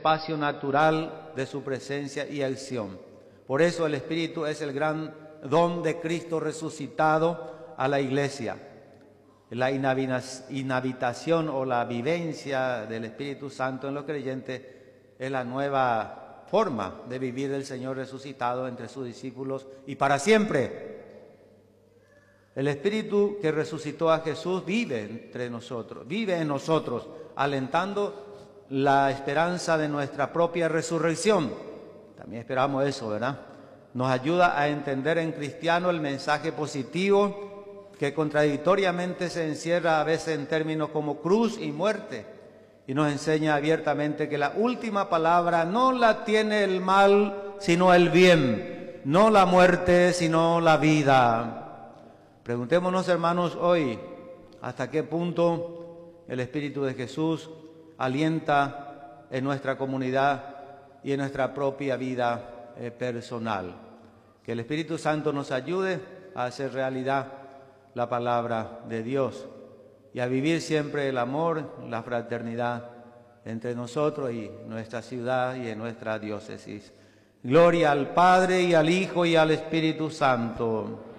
espacio natural de su presencia y acción. Por eso el Espíritu es el gran don de Cristo resucitado a la Iglesia. La inhabitación o la vivencia del Espíritu Santo en los creyentes es la nueva forma de vivir del Señor resucitado entre sus discípulos y para siempre. El Espíritu que resucitó a Jesús vive entre nosotros, vive en nosotros, alentando la esperanza de nuestra propia resurrección. También esperamos eso, ¿verdad? Nos ayuda a entender en cristiano el mensaje positivo que contradictoriamente se encierra a veces en términos como cruz y muerte, y nos enseña abiertamente que la última palabra no la tiene el mal, sino el bien, no la muerte, sino la vida. Preguntémonos, hermanos, hoy, ¿hasta qué punto el Espíritu de Jesús alienta en nuestra comunidad y en nuestra propia vida personal? Que el Espíritu Santo nos ayude a hacer realidad la palabra de Dios y a vivir siempre el amor, la fraternidad entre nosotros y nuestra ciudad y en nuestra diócesis. Gloria al Padre y al Hijo y al Espíritu Santo.